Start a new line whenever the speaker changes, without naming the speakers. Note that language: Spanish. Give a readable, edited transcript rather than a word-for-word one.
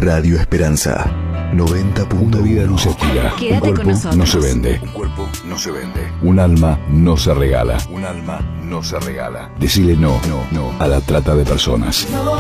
Radio Esperanza 90.
Una vida no se alquila. Un cuerpo no se vende.
Un cuerpo no se vende.
Un alma no se regala.
Un alma no se regala.
Decile no a la trata de personas.
No